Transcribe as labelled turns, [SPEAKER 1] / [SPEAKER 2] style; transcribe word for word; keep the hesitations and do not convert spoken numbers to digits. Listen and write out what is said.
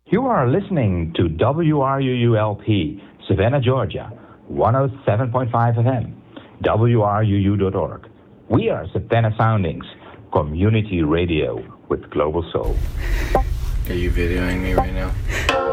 [SPEAKER 1] You are listening to W R U U L P, Savannah, Georgia, one oh seven point five F M, W R U U dot org. We are Savannah Soundings, community radio with global soul.
[SPEAKER 2] Are you videoing me right now?